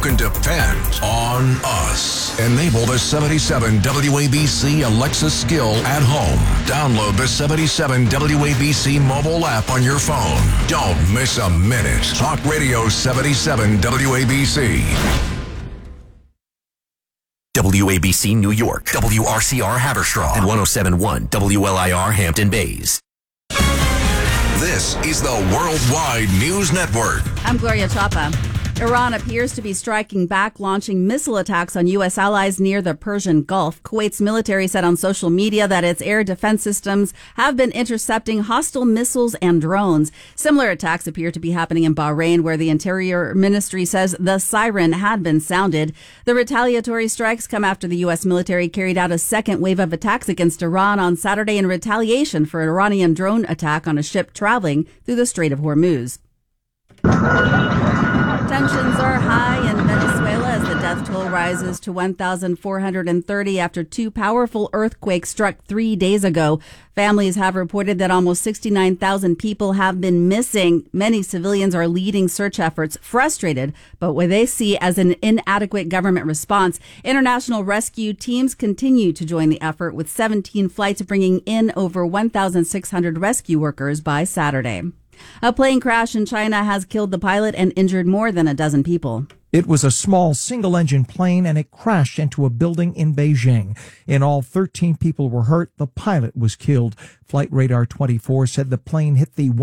can depend on us. Enable the 77 WABC Alexa skill at home. Download the 77 WABC mobile app on your phone. Don't miss a minute. Talk Radio 77 WABC. WABC New York, WRCR Haverstraw, and 107.1 WLIR Hampton Bays. This is the Worldwide News Network. I'm Gloria Chapa. Iran appears to be striking back, launching missile attacks on U.S. allies near the Persian Gulf. Kuwait's military said on social media that its air defense systems have been intercepting hostile missiles and drones. Similar attacks appear to be happening in Bahrain, where the Interior Ministry says the siren had been sounded. The retaliatory strikes come after the U.S. military carried out a second wave of attacks against Iran on Saturday in retaliation for an Iranian drone attack on a ship traveling through the Strait of Hormuz. Tensions are high in Venezuela as the death toll rises to 1,430 after two powerful earthquakes struck 3 days ago. Families have reported that almost 69,000 people have been missing. Many civilians are leading search efforts, frustrated but what they see as an inadequate government response. International rescue teams continue to join the effort, with 17 flights bringing in over 1,600 rescue workers by Saturday. A plane crash in China has killed the pilot and injured more than a dozen people. It was a small single-engine plane, and it crashed into a building in Beijing. In all, 13 people were hurt. The pilot was killed. Flight Radar 24 said the plane hit the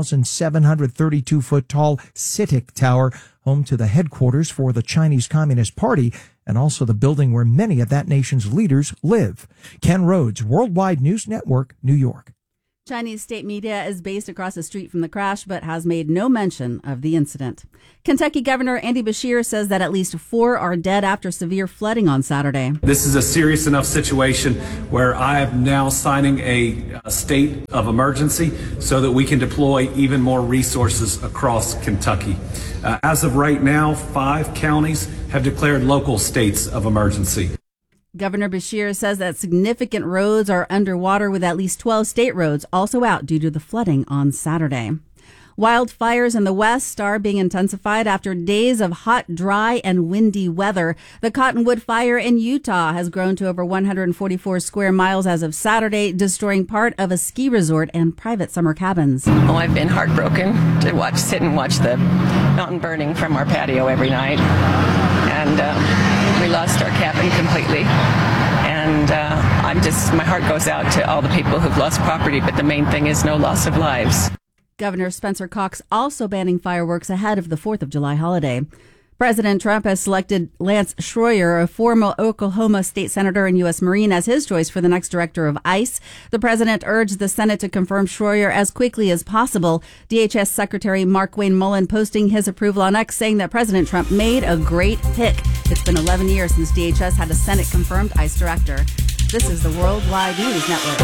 1,732-foot tall CITIC Tower, home to the headquarters for the Chinese Communist Party, and also the building where many of that nation's leaders live. Ken Rhodes, Worldwide News Network, New York. Chinese state media is based across the street from the crash, but has made no mention of the incident. Kentucky Governor Andy Beshear says that at least 4 are dead after severe flooding on Saturday. This is a serious enough situation where I am now signing a state of emergency so that we can deploy even more resources across Kentucky. As of right now, 5 counties have declared local states of emergency. Governor Beshear says that significant roads are underwater, with at least 12 state roads also out due to the flooding on Saturday. Wildfires in the West are being intensified after days of hot, dry, and windy weather. The Cottonwood Fire in Utah has grown to over 144 square miles as of Saturday, destroying part of a ski resort and private summer cabins. Oh, I've been heartbroken to sit and watch the mountain burning from our patio every night. And we lost our cabin completely. And my heart goes out to all the people who've lost property, but the main thing is no loss of lives. Governor Spencer Cox also banning fireworks ahead of the 4th of July holiday. President Trump has selected Lance Schroyer, a former Oklahoma state senator and U.S. Marine, as his choice for the next director of ICE. The president urged the Senate to confirm Schroyer as quickly as possible. DHS Secretary Markwayne Mullin posting his approval on X, saying that President Trump made a great pick. It's been 11 years since DHS had a Senate-confirmed ICE director. This is the Worldwide News Network.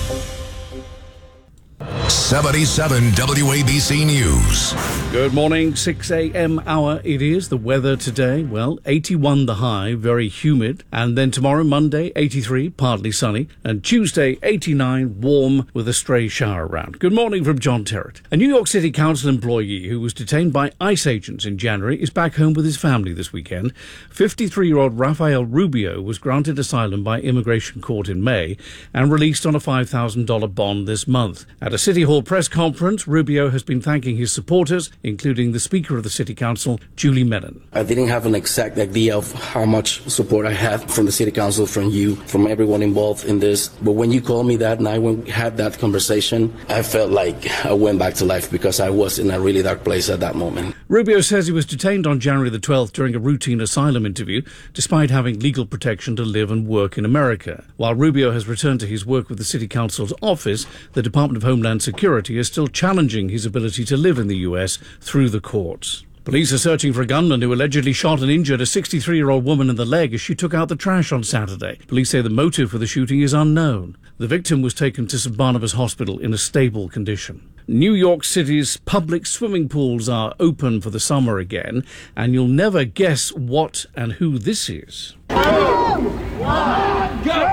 77 WABC News. Good morning, 6 a.m. hour it is. The weather today, 81 the high, very humid. And then tomorrow, Monday, 83, partly sunny. And Tuesday, 89, warm with a stray shower around. Good morning from John Terrett. A New York City Council employee who was detained by ICE agents in January is back home with his family this weekend. 53-year-old Rafael Rubio was granted asylum by immigration court in May and released on a $5,000 bond this month. At a City Hall press conference, Rubio has been thanking his supporters, including the Speaker of the City Council, Julie Menon. I didn't have an exact idea of how much support I had from the City Council, from you, from everyone involved in this. But when you called me that night, when we had that conversation, I felt like I went back to life because I was in a really dark place at that moment. Rubio says he was detained on January the 12th during a routine asylum interview, despite having legal protection to live and work in America. While Rubio has returned to his work with the City Council's office, the Department of Homeland Security is still challenging his ability to live in the U.S. through the courts. Police are searching for a gunman who allegedly shot and injured a 63-year-old woman in the leg as she took out the trash on Saturday. Police say the motive for the shooting is unknown. The victim was taken to St. Barnabas Hospital in a stable condition. New York City's public swimming pools are open for the summer again, and you'll never guess what and who this is. 2, 1, go!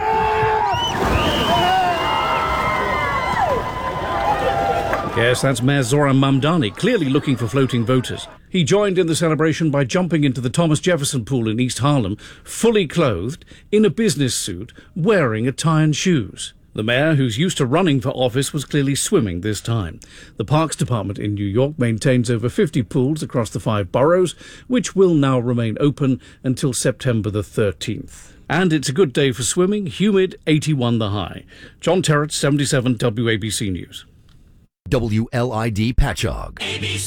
Yes, that's Mayor Zoran Mamdani, clearly looking for floating voters. He joined in the celebration by jumping into the Thomas Jefferson Pool in East Harlem, fully clothed, in a business suit, wearing a tie and shoes. The mayor, who's used to running for office, was clearly swimming this time. The Parks Department in New York maintains over 50 pools across the 5 boroughs, which will now remain open until September the 13th. And it's a good day for swimming, humid, 81 the high. John Terrett, 77 WABC News. WLID Patchogue.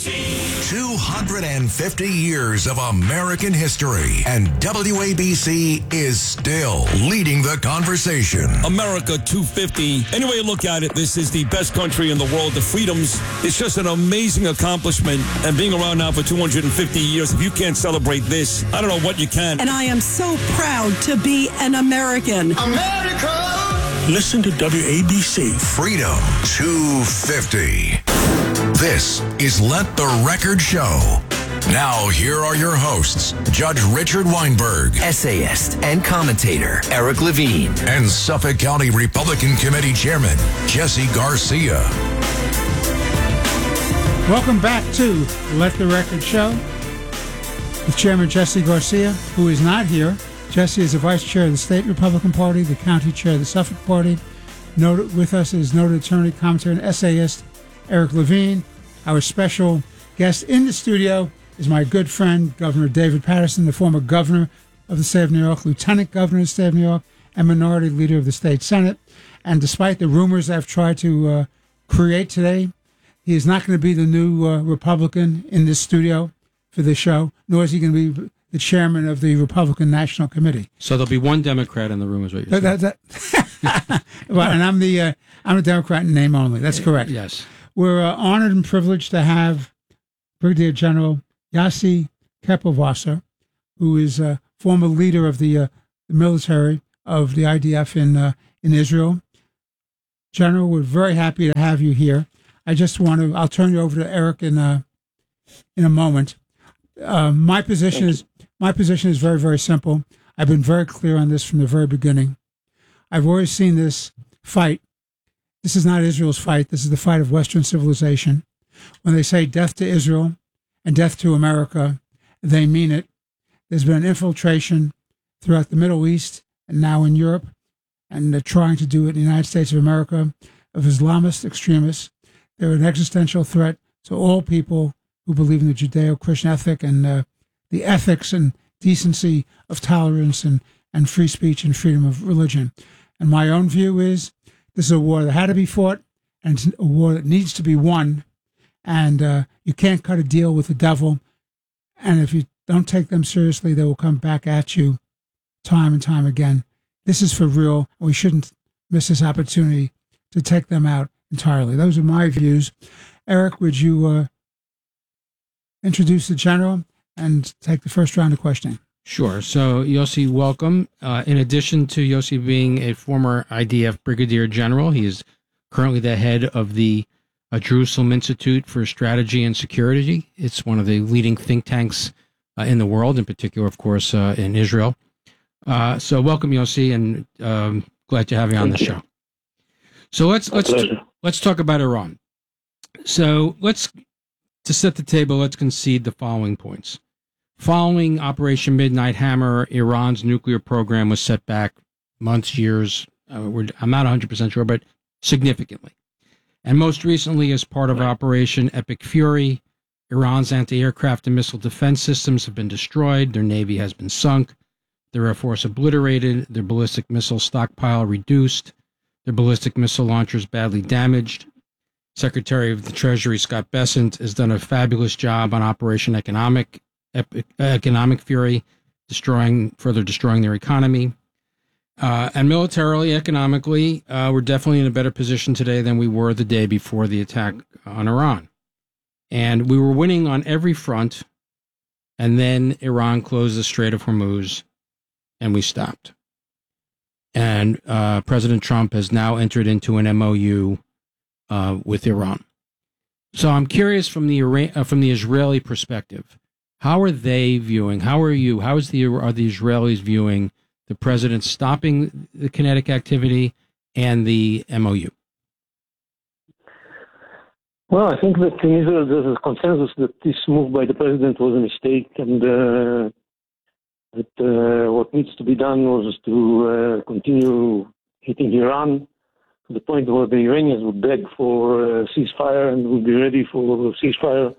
250 years of American history, and WABC is still leading the conversation. America 250. Any way you look at it, this is the best country in the world. The freedoms, it's just an amazing accomplishment. And being around now for 250 years, if you can't celebrate this, I don't know what you can. And I am so proud to be an American. America! Listen to WABC. Freedom 250. This is Let the Record Show. Now, here are your hosts, Judge Richard Weinberg, Essayist and commentator Eric Levine, and Suffolk County Republican Committee Chairman Jesse Garcia. Welcome back to Let the Record Show with Chairman Jesse Garcia, who is not here. Jesse is the Vice Chair of the State Republican Party, the County Chair of the Suffolk Party. With us is noted attorney, commentator, and essayist Eric Levine. Our special guest in the studio is my good friend, Governor David Paterson, the former governor of the state of New York, lieutenant governor of the state of New York, and minority leader of the state Senate. And despite the rumors I've tried to create today, he is not going to be the new Republican in this studio for this show, nor is he going to be the chairman of the Republican National Committee. So there'll be one Democrat in the room, is what you're saying. Well, and I'm a Democrat in name only. That's correct. Yes. We're honored and privileged to have Brigadier General Yossi Kepelwasser, who is a former leader of the military of the IDF in Israel. General, we're very happy to have you here. I'll turn you over to Eric in a moment. My position is very, very simple. I've been very clear on this from the very beginning. I've always seen this fight. This is not Israel's fight. This is the fight of Western civilization. When they say death to Israel and death to America, they mean it. There's been an infiltration throughout the Middle East and now in Europe, and they're trying to do it in the United States of America, of Islamist extremists. They're an existential threat to all people who believe in the Judeo-Christian ethic and the ethics and decency of tolerance and free speech and freedom of religion. And my own view is this is a war that had to be fought, and it's a war that needs to be won. And you can't cut a deal with the devil. And if you don't take them seriously, they will come back at you time and time again. This is for real, and we shouldn't miss this opportunity to take them out entirely. Those are my views. Eric, would you introduce the general and take the first round of questioning? Sure. So, Yossi, welcome. In addition to Yossi being a former IDF Brigadier General, he is currently the head of the Jerusalem Institute for Strategy and Security. It's one of the leading think tanks in the world, in particular, of course, in Israel. So welcome, Yossi, and glad to have you on the show. So let's talk about Iran. So to set the table, let's concede the following points. Following Operation Midnight Hammer, Iran's nuclear program was set back months, years, I'm not 100% sure, but significantly. And most recently, as part of Operation Epic Fury, Iran's anti-aircraft and missile defense systems have been destroyed, their navy has been sunk, their air force obliterated, their ballistic missile stockpile reduced, their ballistic missile launchers badly damaged. Secretary of the Treasury Scott Bessent has done a fabulous job on Operation Economic Fury, further destroying their economy. And militarily, economically, we're definitely in a better position today than we were the day before the attack on Iran. And we were winning on every front, and then Iran closed the Strait of Hormuz, and we stopped. And President Trump has now entered into an MOU with Iran. So I'm curious from the Israeli perspective, how are the Israelis viewing the president stopping the kinetic activity and the MOU? Well, I think that in Israel there's a consensus that this move by the president was a mistake, and that what needs to be done was to continue hitting Iran to the point where the Iranians would beg for a ceasefire and would be ready for a ceasefire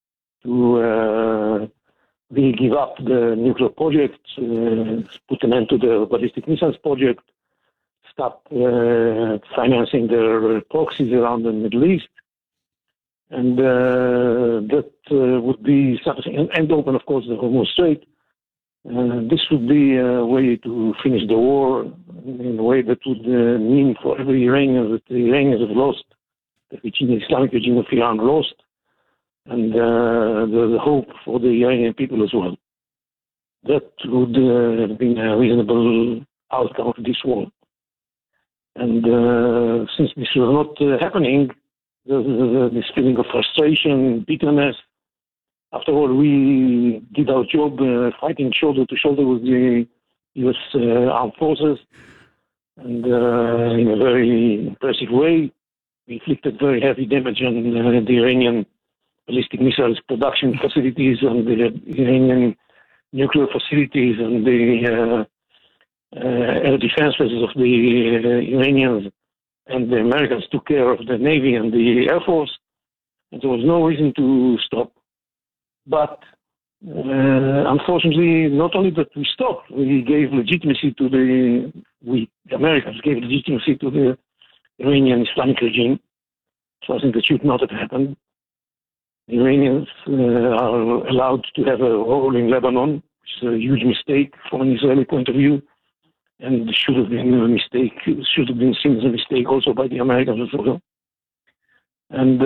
to really give up the nuclear project, put an end to the ballistic missiles project, stop financing their proxies around the Middle East. And that would be something, and open, of course, the Hormuz Strait. This would be a way to finish the war in a way that would mean for every Iranian that the Iranians have lost, the Islamic regime of Iran lost, and there's a hope for the Iranian people as well. That would have been a reasonable outcome of this war. And since this was not happening, there's this feeling of frustration, bitterness. After all, we did our job fighting shoulder to shoulder with the U.S. armed forces, and in a very impressive way. We inflicted very heavy damage on the Iranian ballistic missiles production facilities, and the Iranian nuclear facilities, and the air defenses of the Iranians. And the Americans took care of the Navy and the Air Force, and there was no reason to stop. But unfortunately, not only that we stopped, we gave legitimacy to the Americans gave legitimacy to the Iranian Islamic regime, something that should not have happened. The Iranians are allowed to have a role in Lebanon, which is a huge mistake from an Israeli point of view. And should have been a mistake, should have been seen as a mistake also by the Americans as well. And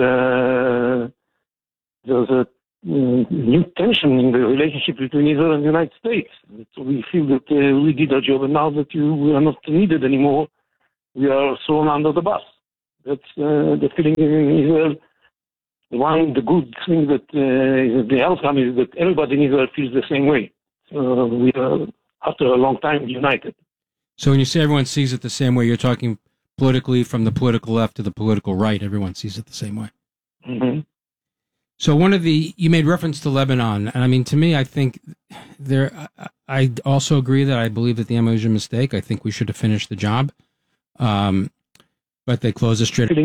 there's a new tension in the relationship between Israel and the United States. So we feel that we did our job, and now that we are not needed anymore, we are thrown under the bus. That's the feeling in Israel. The good thing that the outcome is that everybody in Israel feels the same way. We are, after a long time, united. So when you say everyone sees it the same way, you're talking politically from the political left to the political right. Everyone sees it the same way. Mm-hmm. So you made reference to Lebanon. And I mean, to me, I think I also agree that I believe that the MOU is a mistake. I think we should have finished the job. But they closed the strait. The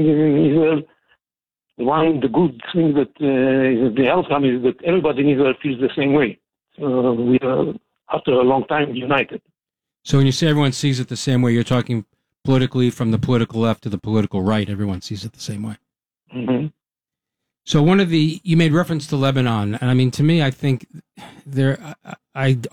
good thing that the outcome is that everybody in Israel feels the same way. We are, after a long time, united. So when you say everyone sees it the same way, you're talking politically from the political left to the political right. Everyone sees it the same way. Mm-hmm. So you made reference to Lebanon. And I mean, to me, I think I